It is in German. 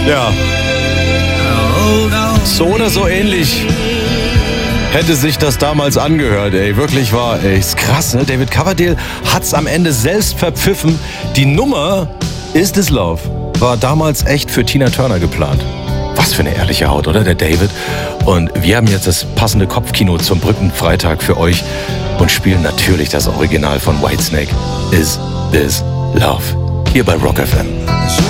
Ja. So oder so ähnlich hätte sich das damals angehört, ey. Wirklich wahr, ey. Ist krass, ne? David Coverdale hat's am Ende selbst verpfiffen. Die Nummer Is This Love war damals echt für Tina Turner geplant. Was für eine ehrliche Haut, oder, der David? Und wir haben jetzt das passende Kopfkino zum Brückenfreitag für euch und spielen natürlich das Original von Whitesnake, Is This Love, hier bei Rock FM.